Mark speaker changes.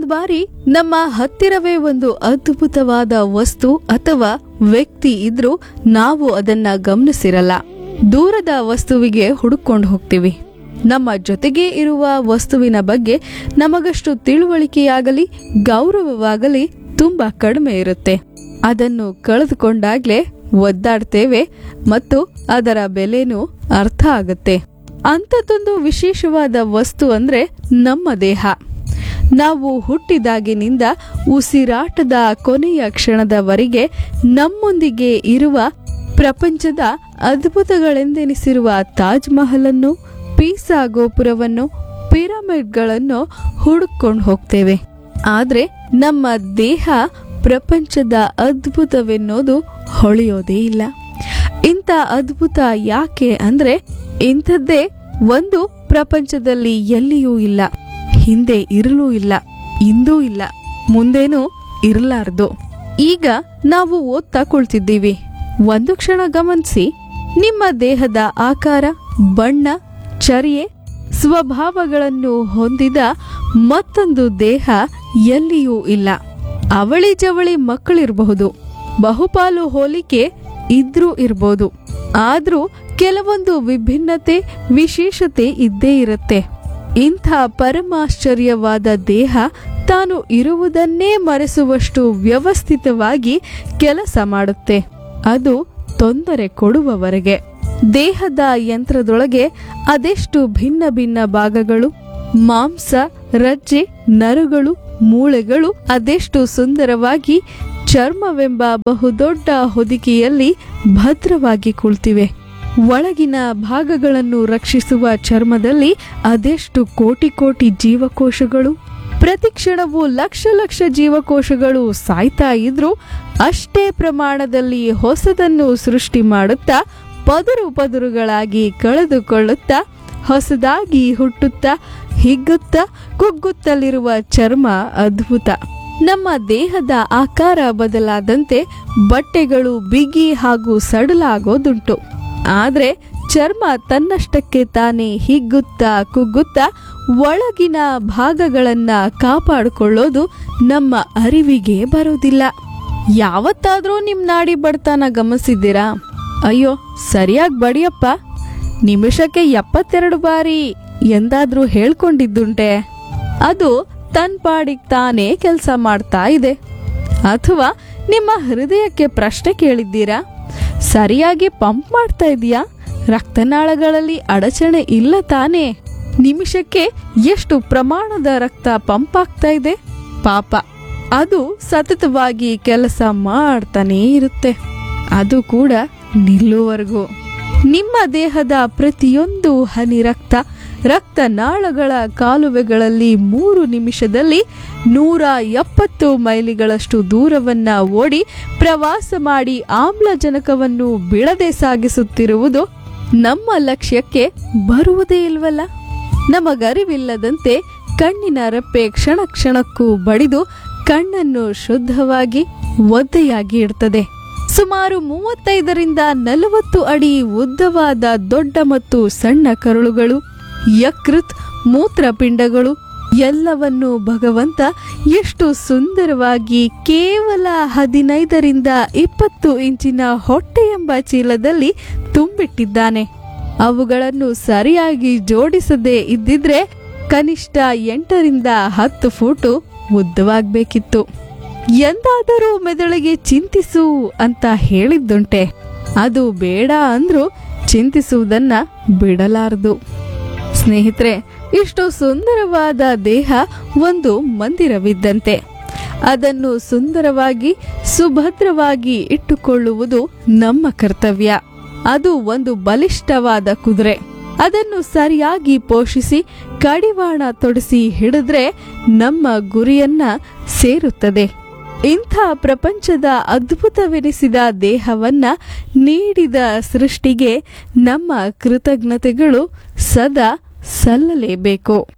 Speaker 1: ಬಾರಿ ನಮ್ಮ ಹತ್ತಿರವೇ ಒಂದು ಅದ್ಭುತವಾದ ವಸ್ತು ಅಥವಾ ವ್ಯಕ್ತಿ ಇದ್ರೂ ನಾವು ಅದನ್ನ ಗಮನಿಸಿರಲ್ಲ. ದೂರದ ವಸ್ತುವಿಗೆ ಹುಡುಕೊಂಡು ಹೋಗ್ತೀವಿ. ನಮ್ಮ ಜೊತೆಗೆ ಇರುವ ವಸ್ತುವಿನ ಬಗ್ಗೆ ನಮಗಷ್ಟು ತಿಳುವಳಿಕೆಯಾಗಲಿ ಗೌರವವಾಗಲಿ ತುಂಬಾ ಕಡಿಮೆ ಇರುತ್ತೆ. ಅದನ್ನು ಕಳೆದುಕೊಂಡಾಗ್ಲೇ ಒದ್ದಾಡ್ತೇವೆ ಮತ್ತು ಅದರ ಬೆಲೆನೂ ಅರ್ಥ ಆಗುತ್ತೆ. ಅಂಥದ್ದೊಂದು ವಿಶೇಷವಾದ ವಸ್ತು ಅಂದ್ರೆ ನಮ್ಮ ದೇಹ. ನಾವು ಹುಟ್ಟಿದಾಗಿನಿಂದ ಉಸಿರಾಟದ ಕೊನೆಯ ಕ್ಷಣದವರೆಗೆ ನಮ್ಮೊಂದಿಗೆ ಇರುವ ಪ್ರಪಂಚದ ಅದ್ಭುತಗಳೆಂದೆನಿಸಿರುವ ತಾಜ್ ಮಹಲ್ ಅನ್ನು, ಪೀಸಾ ಗೋಪುರವನ್ನು, ಪಿರಮಿಡ್ಗಳನ್ನು ಹುಡುಕೊಂಡು ಹೋಗ್ತೇವೆ. ಆದ್ರೆ ನಮ್ಮ ದೇಹ ಪ್ರಪಂಚದ ಅದ್ಭುತವೆನ್ನೋದು ಹೊಳೆಯೋದೇ ಇಲ್ಲ. ಇಂಥ ಅದ್ಭುತ ಯಾಕೆ ಅಂದ್ರೆ ಇಂಥದ್ದೇ ಒಂದು ಪ್ರಪಂಚದಲ್ಲಿ ಎಲ್ಲಿಯೂ ಇಲ್ಲ, ಹಿಂದೆ ಇರಲೂ ಇಲ್ಲ, ಇಂದೂ ಇಲ್ಲ, ಮುಂದೇನೂ ಇರಲಾರ್ದು. ಈಗ ನಾವು ಓದ್ತಾ ಕುಳಿತಿದ್ದೀವಿ. ಒಂದು ಕ್ಷಣ ಗಮನಿಸಿ, ನಿಮ್ಮ ದೇಹದ ಆಕಾರ, ಬಣ್ಣ, ಚರ್ಯೆ, ಸ್ವಭಾವಗಳನ್ನು ಹೊಂದಿದ ಮತ್ತೊಂದು ದೇಹ ಎಲ್ಲಿಯೂ ಇಲ್ಲ. ಅವಳಿ ಜವಳಿ ಮಕ್ಕಳಿರಬಹುದು, ಬಹುಪಾಲು ಹೋಲಿಕೆ ಇದ್ರೂ ಇರಬಹುದು. ಆದ್ರೂ ಕೆಲವೊಂದು ವಿಭಿನ್ನತೆ, ವಿಶೇಷತೆ ಇದ್ದೇ ಇರುತ್ತೆ. ಇಂಥ ಪರಮಾಶ್ಚರ್ಯವಾದ ದೇಹ ತಾನು ಇರುವುದನ್ನೇ ಮರೆಸುವಷ್ಟು ವ್ಯವಸ್ಥಿತವಾಗಿ ಕೆಲಸ ಮಾಡುತ್ತೆ. ಅದು ತೊಂದರೆ ಕೊಡುವವರೆಗೆ. ದೇಹದ ಯಂತ್ರದೊಳಗೆ ಅದೆಷ್ಟು ಭಿನ್ನ ಭಿನ್ನ ಭಾಗಗಳು, ಮಾಂಸ, ರಜ್ಜೆ, ನರಗಳು, ಮೂಳೆಗಳು ಅದೆಷ್ಟು ಸುಂದರವಾಗಿ ಚರ್ಮವೆಂಬ ಬಹುದೊಡ್ಡ ಹೊದಿಕೆಯಲ್ಲಿ ಭದ್ರವಾಗಿ ಕುಳಿತಿವೆ. ಒಳಗಿನ ಭಾಗಗಳನ್ನು ರಕ್ಷಿಸುವ ಚರ್ಮದಲ್ಲಿ ಅದೆಷ್ಟು ಕೋಟಿ ಕೋಟಿ ಜೀವಕೋಶಗಳು. ಪ್ರತಿ ಕ್ಷಣವೂ ಲಕ್ಷ ಲಕ್ಷ ಜೀವಕೋಶಗಳು ಸಾಯ್ತಾ ಇದ್ರೂ ಅಷ್ಟೇ ಪ್ರಮಾಣದಲ್ಲಿ ಹೊಸದನ್ನು ಸೃಷ್ಟಿ ಮಾಡುತ್ತಾ ಪದರು ಪದರುಗಳಾಗಿ ಕಳೆದುಕೊಳ್ಳುತ್ತಾ ಹೊಸದಾಗಿ ಹುಟ್ಟುತ್ತಾ ಹಿಗ್ಗುತ್ತಾ ಕುಗ್ಗುತ್ತಲಿರುವ ಚರ್ಮ ಅದ್ಭುತ. ನಮ್ಮ ದೇಹದ ಆಕಾರ ಬದಲಾದಂತೆ ಬಟ್ಟೆಗಳು ಬಿಗಿ ಹಾಗೂ ಸಡಲಾಗೋದುಂಟು. ಆದ್ರೆ ಚರ್ಮ ತನ್ನಷ್ಟಕ್ಕೆ ತಾನೇ ಹಿಗ್ಗುತ್ತಾ ಕುಗ್ಗುತ್ತಾ ಒಳಗಿನ ಭಾಗಗಳನ್ನ ಕಾಪಾಡಿಕೊಳ್ಳೋದು ನಮ್ಮ ಅರಿವಿಗೆ ಬರೋದಿಲ್ಲ. ಯಾವತ್ತಾದ್ರೂ ನಿಮ್ ನಾಡಿ ಬಡ್ತಾನ ಗಮನಿಸಿದ್ದೀರಾ? ಅಯ್ಯೋ ಸರಿಯಾಗಿ ಬಡಿಯಪ್ಪ, ನಿಮಿಷಕ್ಕೆ 72 ಬಾರಿ ಎಂದಾದ್ರೂ ಹೇಳ್ಕೊಂಡಿದ್ದುಂಟೆ? ಅದು ತನ್ನ ಪಾಡಿಗೆ ತಾನೇ ಕೆಲಸ ಮಾಡ್ತಾ ಇದೆ. ಅಥವಾ ನಿಮ್ಮ ಹೃದಯಕ್ಕೆ ಪ್ರಶ್ನೆ ಕೇಳಿದ್ದೀರಾ? ಸರಿಯಾಗಿ ಪಂಪ್ ಮಾಡ್ತಾ ಇದೆಯಾ? ರಕ್ತನಾಳಗಳಲ್ಲಿ ಅಡಚಣೆ ಇಲ್ಲ ತಾನೇ? ನಿಮಿಷಕ್ಕೆ ಎಷ್ಟು ಪ್ರಮಾಣದ ರಕ್ತ ಪಂಪ್ ಆಗ್ತಾ ಇದೆ? ಪಾಪ, ಅದು ಸತತವಾಗಿ ಕೆಲಸ ಮಾಡ್ತಾನೇ ಇರುತ್ತೆ, ಅದು ಕೂಡ ನಿಲ್ಲುವರೆಗೂ. ನಿಮ್ಮ ದೇಹದ ಪ್ರತಿಯೊಂದು ಹನಿ ರಕ್ತನಾಳಗಳ ಕಾಲುವೆಗಳಲ್ಲಿ 3 ನಿಮಿಷದಲ್ಲಿ 170 ಮೈಲಿಗಳಷ್ಟು ದೂರವನ್ನ ಓಡಿ ಪ್ರವಾಸ ಮಾಡಿ ಆಮ್ಲಜನಕವನ್ನು ಬಿಡದೆ ಸಾಗಿಸುತ್ತಿರುವುದು ನಮ್ಮ ಲಕ್ಷ್ಯಕ್ಕೆ ಬರುವುದೇ ಇಲ್ವಲ್ಲ. ನಮಗರಿವಿಲ್ಲದಂತೆ ಕಣ್ಣಿನ ರೆಪ್ಪೆ ಕ್ಷಣ ಕ್ಷಣಕ್ಕೂ ಬಡಿದು ಕಣ್ಣನ್ನು ಶುದ್ಧವಾಗಿ ಒದ್ದೆಯಾಗಿ ಇಡ್ತದೆ. ಸುಮಾರು 35ರಿಂದ 40 ಅಡಿ ಉದ್ದವಾದ ದೊಡ್ಡ ಮತ್ತು ಸಣ್ಣ ಕರುಳುಗಳು, ಯಕೃತ್, ಮೂತ್ರಪಿಂಡಗಳು ಎಲ್ಲವನ್ನೂ ಭಗವಂತ ಎಷ್ಟು ಸುಂದರವಾಗಿ ಕೇವಲ 15ರಿಂದ 20 ಇಂಚಿನ ಹೊಟ್ಟೆ ಎಂಬ ಚೀಲದಲ್ಲಿ ತುಂಬಿಟ್ಟಿದ್ದಾನೆ. ಅವುಗಳನ್ನು ಸರಿಯಾಗಿ ಜೋಡಿಸದೇ ಇದ್ದಿದ್ರೆ ಕನಿಷ್ಠ 8ರಿಂದ 10 ಫೂಟು ಉದ್ದವಾಗಬೇಕಿತ್ತು. ಎಂದಾದರೂ ಮೆದುಳಿಗೆ ಚಿಂತಿಸು ಅಂತ ಹೇಳಿದ್ದುಂಟೆ? ಅದು ಬೇಡ ಅಂದ್ರೂ ಚಿಂತಿಸುವುದನ್ನ ಬಿಡಲಾರದು. ಸ್ನೇಹಿತರೆ, ಇಷ್ಟು ಸುಂದರವಾದ ದೇಹ ಒಂದು ಮಂದಿರವಿದ್ದಂತೆ. ಅದನ್ನು ಸುಂದರವಾಗಿ ಸುಭದ್ರವಾಗಿ ಇಟ್ಟುಕೊಳ್ಳುವುದು ನಮ್ಮ ಕರ್ತವ್ಯ. ಅದು ಒಂದು ಬಲಿಷ್ಠವಾದ ಕುದುರೆ. ಅದನ್ನು ಸರಿಯಾಗಿ ಪೋಷಿಸಿ ಕಡಿವಾಣ ತೊಡಿಸಿ ಹಿಡಿದ್ರೆ ನಮ್ಮ ಗುರಿಯನ್ನ ಸೇರುತ್ತದೆ. ಇಂಥ ಪ್ರಪಂಚದ ಅದ್ಭುತವೆನಿಸಿದ ದೇಹವನ್ನ ನೀಡಿದ ಸೃಷ್ಟಿಗೆ ನಮ್ಮ ಕೃತಜ್ಞತೆಗಳು ಸದಾ ಸಲ್ಲಲೇಬೇಕು.